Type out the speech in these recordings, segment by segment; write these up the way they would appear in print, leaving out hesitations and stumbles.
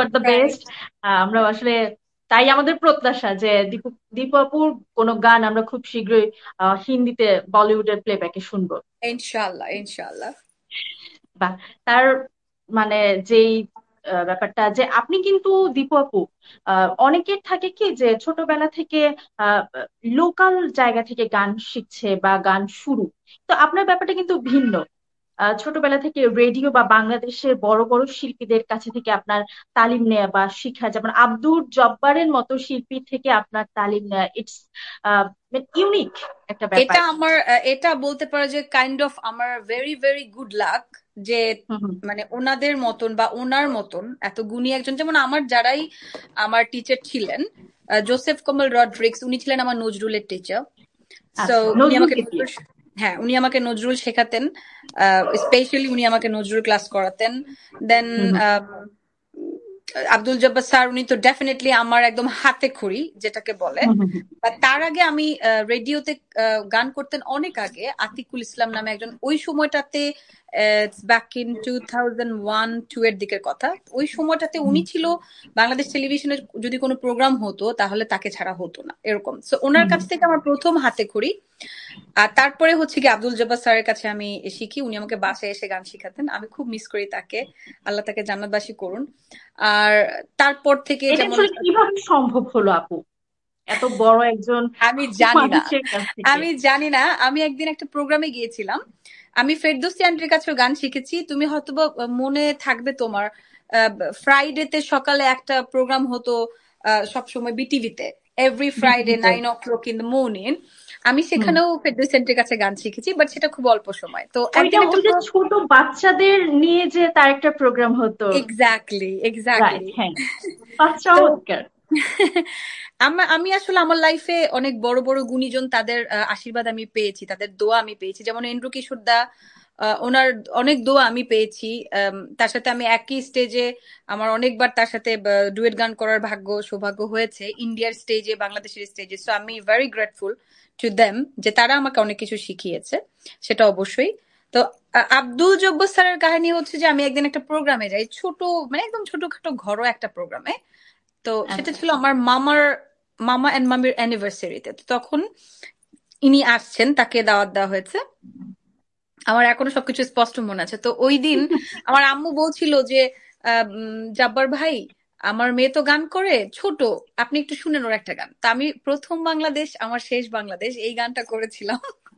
For the right. Best. আমরা আসলে তাই আমাদের প্রত্যাশা যে দীপু দীপু আপুর কোনো গান আমরা খুব শীঘ্রই হিন্দিতে বলিউডের প্লেব্যাকে শুনবো। ইনশাআল্লাহ, ইনশাআল্লাহ। বা তার মানে যেই ব্যাপারটা যে আপনি কিন্তু দীপু আপু, অনেকের থাকে কি যে ছোটবেলা থেকে লোকাল জায়গা থেকে গান শিখছে বা গান শুরু, তো আপনার ব্যাপারটা কিন্তু ভিন্ন। ছোটবেলা থেকে রেডিও বা বাংলাদেশের বড় বড় শিল্পীদের কাছে থেকে আপনার তালিম নেওয়া বা শিখা, যেমন আব্দুল জব্বারের মতো শিল্পী থেকে আপনার তালিম নেওয়া, ইটস ইউনিক একটা এটা ব্যাপার। আমার এটা বলতে পারো যে কাইন্ড অফ আমার ভেরি ভেরি গুড লাক যে হুম হুম। মানে ওনাদের মতন বা ওনার মতন এত গুণী একজন, যেমন আমার যারাই আমার টিচার ছিলেন, জোসেফ কমল রড্রিক্স উনি ছিলেন আমার নজরুলের টিচার। সো আচ্ছা, উনি নজরুল আমাকে গীতি। নজরুল, হ্যাঁ উনি আমাকে নজরুল শেখাতেন। স্পেশালি উনি আমাকে নজরুল ক্লাস করাতেন। দেন হুম হুম। আব্দুল জব্বার স্যার উনি তো ডেফিনেটলি আমার একদম হাতে খড়ি যেটাকে বলে। হুম হুম হুম। বা তার আগে আমি রেডিওতে গান করতেন অনেক আগে আতিকুল ইসলাম নামে একজন, ওই সময়টাতে ব্যাক ইন 2001-2 এর দিকের কথা। ওই সময়টাতে হুম উনি ছিল বাংলাদেশ টেলিভিশনে, যদি কোনো প্রোগ্রাম হতো তাহলে তাকে ছাড়া হতো না এরকম। সো ওনার হুম কাছ হুম। থেকে আমার প্রথম হাতে খড়ি। আর তারপরে হচ্ছে কি আব্দুল জব্বার স্যারের কাছে আমি শিখি, উনি আমাকে বাসায় এসে গান শিখাতেন, আমি খুব মিস করি তাকে। আল্লাহ তাকে জান্নাতবাসী করুন। আর তারপর থেকে এটা যেমন আসলে কিভাবে সম্ভব হলো আপু, এত বড় একজন আমি জানি না, মানুষের কাছ থেকে? আমি জানি না, আমি একদিন একটা প্রোগ্রামে গিয়েছিলাম, আমি ফেরদৌসী আন্টির কাছেও গান শিখেছি, তুমি হয়তো মনে থাকবে তোমার, ফ্রাইডেতে সকালে একটা প্রোগ্রাম হতো সব সময় বিটিভিতে, every Friday বিটিভিতে। 9 o'clock in the morning. আমি হুম। সেখানেও ফেরদৌসী আন্টির কাছে গান শিখেছি, বাট সেটা খুব অল্প সময়। তো ওইটা একদিন একটা ওই যে ছোট বাচ্চাদের নিয়ে যে তার একটা প্রোগ্রাম হতো। Exactly, right, exactly. হ্যাঁ। তো চমৎকার। আমি আসলে আমার লাইফে অনেক বড় বড় গুণীজন, তাদের আশীর্বাদ আমি পেয়েছি, তাদের দোয়া আমি পেয়েছি, যেমন এন্ড্রু কিশোর দা, ওনার অনেক দোয়া আমি পেয়েছি। তার সাথে আমি একই স্টেজে আমার অনেকবার তার সাথে ডুয়েট গান করার সৌভাগ্য হয়েছে, ইন্ডিয়ার স্টেজে, বাংলাদেশের স্টেজে। সো আমি ভেরি গ্রেটফুল টু দেম যে তারা আমাকে অনেক কিছু শিখিয়েছে, সেটা অবশ্যই। তো আব্দুল জব্বার স্যারের কাহিনী হচ্ছে যে আমি একদিন একটা প্রোগ্রামে যাই, ছোট মানে একদম ছোটখাটো ঘরোয়া একটা প্রোগ্রামে। তো সেটা আচ্ছা। ছিল আমার মামা এন্ড মামির অ্যানিভার্সারিতে। তো তখন ইনি আসছেন, তাকে দাওয়াত দেওয়া হয়েছে। আমার এখনো সবকিছু স্পষ্ট মনে আছে। তো ওই দিন আমার আম্মু বলছিল যে জাব্বার ভাই, আমার মেয়ে তো গান করে ছোট, আপনি একটু শুনেন ওর একটা গান। তা আমি প্রথম বাংলাদেশ আমার শেষ বাংলাদেশ এই গানটা করেছিলাম।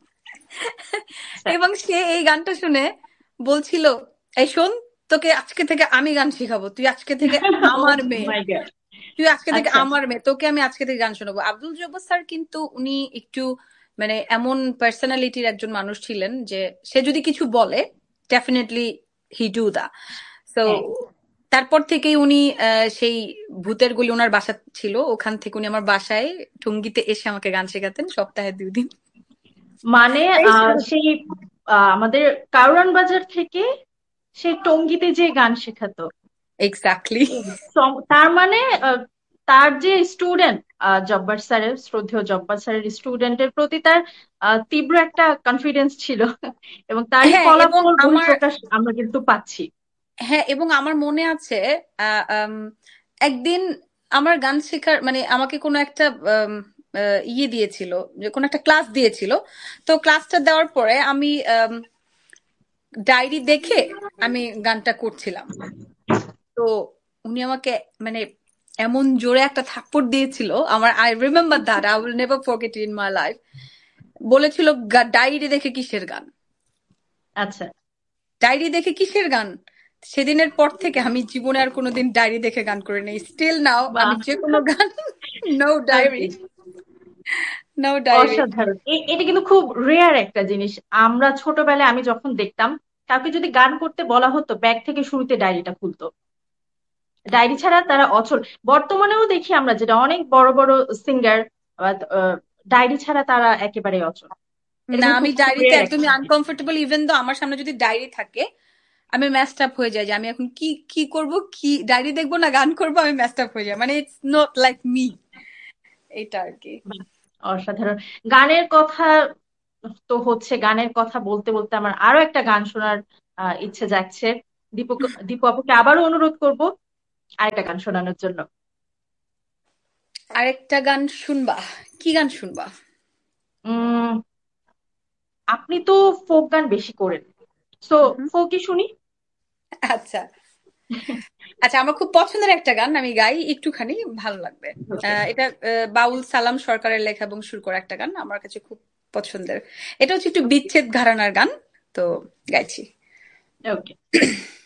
আচ্ছা। এবং সে এই গানটা শুনে বলছিল, এই শোন, তোকে আজকে থেকে আমি গান শিখাবো, তুই আজকে থেকে ও আমার মেয়ে, মাই গড। তুই আজকে থেকে আচ্ছা। আমার মেয়ে, তোকে আমি আজকে থেকে গান শোনাবো। আব্দুল জব্বার স্যার কিন্তু উনি একটু মানে এমন পার্সোনালিটির একজন মানুষ ছিলেন যে সে যদি কিছু বলে ডেফিনেটলি হি ডু দা। তো হ্যাঁ। তারপর থেকেই উনি সেই ভূতের গলি ওনার বাসা ছিল, ওখান থেকে উনি আমার বাসায় টঙ্গীতে এসে আমাকে গান শেখাতেন সপ্তাহে 2 দিন। মানে এই ছিল। সেই আমাদের কারওয়ান বাজার থেকে সেই টঙ্গীতে যে গান শেখাতো। এক্স্যাক্টলি। তার মানে তার যে স্টুডেন্ট, জব্বার স্যারের, শ্রদ্ধেয় জব্বার স্যারের স্টুডেন্টের প্রতি তার তীব্র একটা কনফিডেন্স ছিল এবং তারই হ্যাঁ এবং ফলাফল আমার, বহিঃপ্রকাশ আমরা কিন্তু পাচ্ছি। হ্যাঁ এবং আমার মনে আছে একদিন আমার গান শেখার মানে আমাকে কোনো একটা ইয়ে দিয়েছিল, যে কোনো একটা ক্লাস দিয়েছিল। তো ক্লাসটা দেওয়ার পরে আমি ডায়েরি দেখে আমি গানটা করছিলাম। তো উনি আমাকে মানে এমন জোরে একটা থাপ্পড় দিয়েছিল, আমার I remember that, I will never forget in my life. বলেছিল, ডায়েরি দেখে কিসের গান, আচ্ছা। ডায়েরি দেখে কিসের গান। সেদিনের পর থেকে আমি জীবনে আর কোনোদিন ডায়েরি দেখে গান করি নাই, স্টিল নাও আমি বাহ। যে কোনো গান নো ডায়েরি, ওকে। No diary. অসাধারণ, এটা কিন্তু খুব রেয়ার একটা জিনিস। আমরা ছোটবেলায় আমি যখন দেখতাম কাউকে যদি গান করতে বলা হতো ব্যাগ থেকে শুরুতে ডায়েরিটা খুলতো, ডায়েরি ছাড়া তারা অচল। বর্তমানেও দেখি আমরা যেটা অনেক বড় বড় সিঙ্গার ডায়েরি ছাড়া তারা একেবারে অচল। এটা না কিন্তু আমি খুব খুব ডায়েরিতে রেয়ার একটা একদমই জিনিস। আনকমফোর্টেবল, ইভেন দো আমার সামনে যদি ডায়েরি থাকে আমি ম্যাচড আপ হয়ে যাই যে আমি এখন কি কি করব, কি ডায়েরি দেখবো না গান করবো, আমি ম্যাচড আপ হয়ে যাই, মানে ইটস নট লাইক মি, এটা আর কি। বাহ, অসাধারণ। গানের কথা তো হচ্ছে, গানের কথা বলতে বলতে আমার আরো একটা গান শোনার ইচ্ছে জাগছে। দীপু দীপু আপুকে আবারও অনুরোধ করব আরেকটা গান শোনানোর জন্য। আরেকটা গান শুনবা? কি গান শুনবা? উম আপনি তো ফোক গান বেশি করেন, সো হুম। ফোকই শুনি। আচ্ছা আচ্ছা, আমার খুব পছন্দের একটা গান আমি গাই একটুখানি, ভালো লাগবে। এটা বাউল সালাম সরকারের লেখা এবং সুর করা একটা গান, আমার কাছে খুব পছন্দের। এটা হচ্ছে একটু বিচ্ছেদ ঘরানার গান, তো গাইছি। ওকে।